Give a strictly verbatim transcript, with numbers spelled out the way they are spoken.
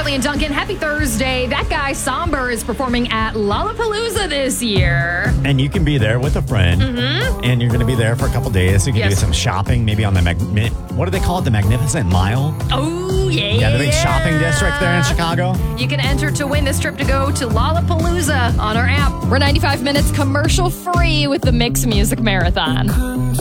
Carly and Duncan, happy Thursday. That guy, Somber, is performing at Lollapalooza this year. And you can be there with a friend. Mm-hmm. And you're going to be there for a couple days. You can Yes. do some shopping, maybe on the, mag- what do they call it? The Magnificent Mile? Oh, yeah. Yeah, the big shopping district there in Chicago. You can enter to win this trip to go to Lollapalooza on our app. We're ninety-five minutes commercial free with the Mix Music Marathon.